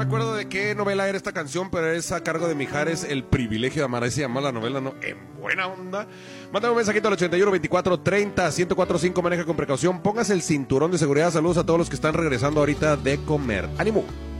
me acuerdo de qué novela era esta canción, pero es a cargo de Mijares, El privilegio de amar. Ahí se llama la novela, ¿no? En buena onda. Mándame un mensajito al 81 24 30 1045. Maneja con precaución. Póngase el cinturón de seguridad. Saludos a todos los que están regresando ahorita de comer. ¡Ánimo!